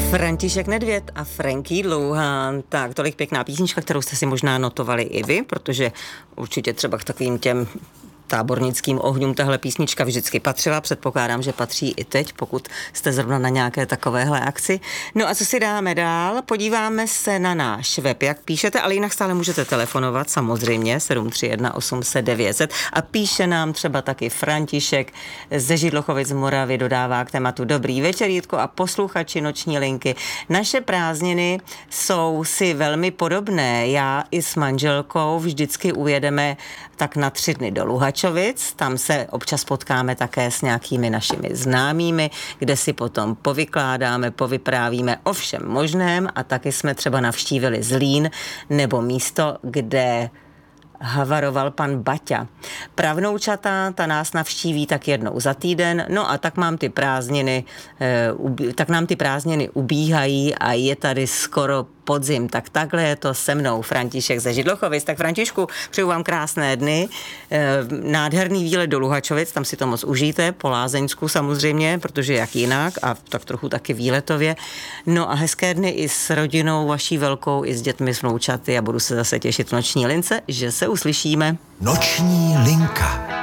František Nedvěd a Franky Dlouhán. Tak, tolik pěkná písnička, kterou jste si možná notovali i vy, protože určitě třeba k takovým těm tábornickým ohňům tahle písnička vždycky patřila. Předpokládám, že patří i teď, pokud jste zrovna na nějaké takovéhle akci. No a co si dáme dál? Podíváme se na náš web, jak píšete, ale jinak stále můžete telefonovat, samozřejmě, 731 800 900 a píše nám třeba taky František ze Židlochovic z Moravy, dodává k tématu dobrý večer, Jitko a posluchači Noční linky. Naše prázdniny jsou si velmi podobné. Já i s manželkou vždycky ujedeme tak na 3 dny do Luhačovic, tam se občas potkáme také s nějakými našimi známými, kde si potom povykládáme, povyprávíme o všem možném a taky jsme třeba navštívili Zlín nebo místo, kde havaroval pan Baťa. Pravnoučata, ta nás navštíví tak jednou za týden, no a tak nám ty prázdniny ubíhají a je tady skoro podzim. Tak takhle je to se mnou, František ze Židlochovic. Tak Františku, přeju vám krásné dny, nádherný výlet do Luhačovic, tam si to moc užijte, po lázeňsku samozřejmě, protože jak jinak a tak trochu taky výletově. No a hezké dny i s rodinou vaší velkou, i s dětmi, s vnoučaty a budu se zase těšit v Noční lince, že se uslyšíme. Noční linka.